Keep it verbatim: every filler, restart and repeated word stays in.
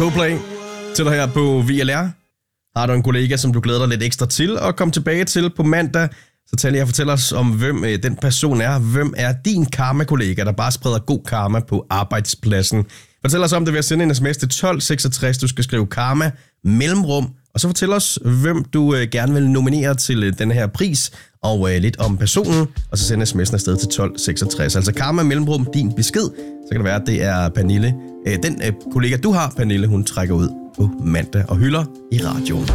Coldplay til dig her på V L R. Har du en kollega, som du glæder dig lidt ekstra til at komme tilbage til på mandag, så tag lige og fortæl os om, hvem øh, den person er. Hvem er din karma-kollega, der bare spreder god karma på arbejdspladsen? Fortæl os om det ved at sende en sms til tolv seksogtres. Du skal skrive karma mellemrum, og så fortæl os, hvem du øh, gerne vil nominere til øh, den her pris, og øh, lidt om personen, og så send sms'en afsted til tolv seksogtres. Altså karma mellemrum, din besked. Så kan det være, at det er Pernille. Øh, den øh, kollega, du har, Pernille, hun trækker ud på mandag og hylder i radioen.